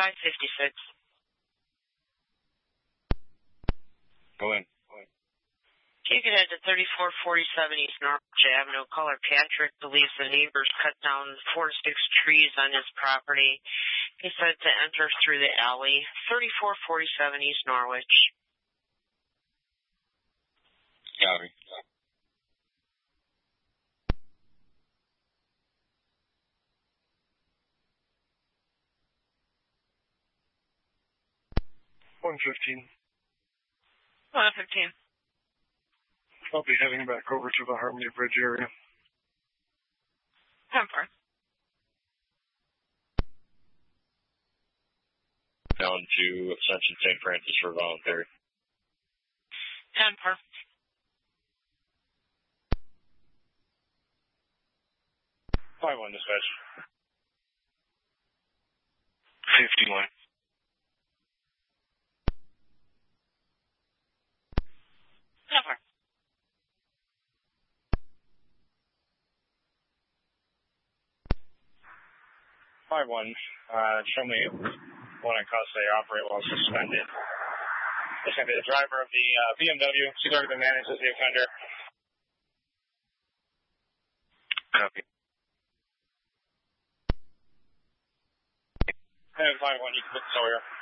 556. Go in. You can head to 3447 East Norwich Avenue. Caller Patrick believes the neighbors cut down 4 to 6 trees on his property. He said to enter through the alley. 3447 East Norwich. Copy. $115. 115. I'll be heading back over to the Harmony Bridge area. 10-4. Down to Ascension St. Francis for voluntary. 10-4. Five one dispatch. 51. 10-4. Five one. Show me one in custody. Operate while suspended. It's going to be the driver of the BMW. She's already been managed as the offender. Copy. And 5-1, you can put Sawyer.